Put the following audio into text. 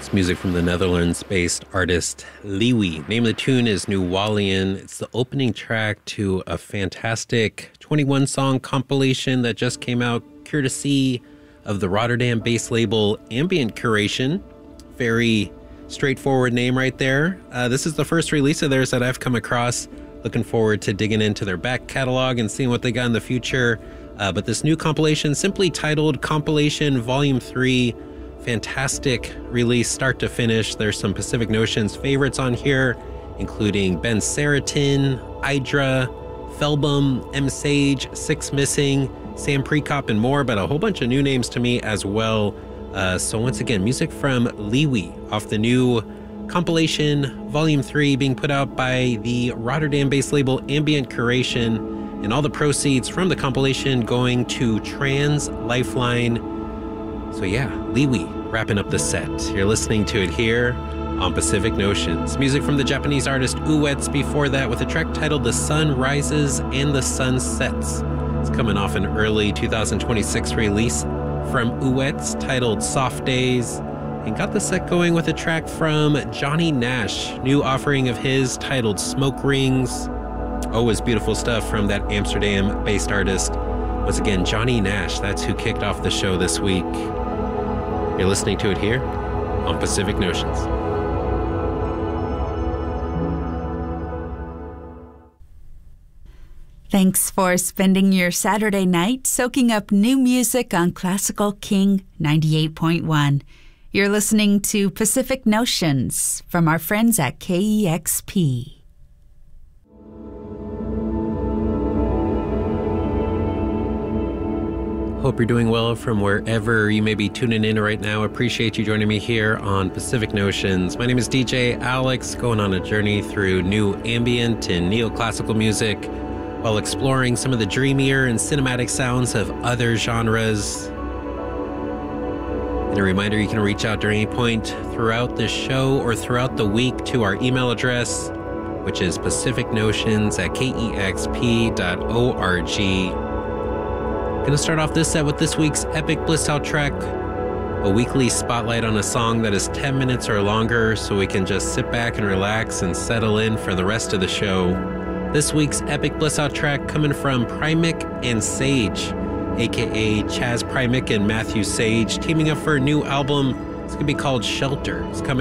It's music from the Netherlands-based artist Liwi. Name of the tune is New Wallian. It's the opening track to a fantastic 21-song compilation that just came out, courtesy of the Rotterdam-based label Ambient Curation. Very straightforward name right there. This is the first release of theirs that I've come across. Looking forward to digging into their back catalog and seeing what they got in the future. But this new compilation, simply titled Compilation Volume 3, fantastic release start to finish. There's some Pacific Notions favorites on here, including Ben Saratin, Idra, Felbum, M. Sage, Six Missing, Sam Prekop, and more, but a whole bunch of new names to me as well. So once again, music from Liwi off the new compilation Volume 3 being put out by the Rotterdam-based label Ambient Curation, and all the proceeds from the compilation going to Trans Lifeline. So yeah, Liwi wrapping up the set. You're listening to it here on Pacific Notions. Music from the Japanese artist Uwets before that, with a track titled The Sun Rises and the Sun Sets. It's coming off an early 2026 release from Uwets titled Soft Days, and got the set going with a track from Johnny Nash, new offering of his titled Smoke Rings. Always beautiful stuff from that Amsterdam-based artist. Once again, Johnny Nash, that's who kicked off the show this week. You're listening to it here on Pacific Notions. Thanks for spending your Saturday night soaking up new music on Classical King 98.1. You're listening to Pacific Notions from our friends at KEXP. Hope you're doing well from wherever you may be tuning in right now. Appreciate you joining me here on Pacific Notions. My name is DJ Alex, going on a journey through new ambient and neoclassical music while exploring some of the dreamier and cinematic sounds of other genres. And a reminder, you can reach out during any point throughout the show or throughout the week to our email address, which is pacificnotions@kexp.org. Gonna start off this set with this week's Epic Bliss Out track, a weekly spotlight on a song that is 10 minutes or longer, so we can just sit back and relax and settle in for the rest of the show. This week's Epic Bliss Out track coming from Primic and Sage, aka Chaz Primic and Matthew Sage, teaming up for a new album. It's gonna be called Shelter. It's coming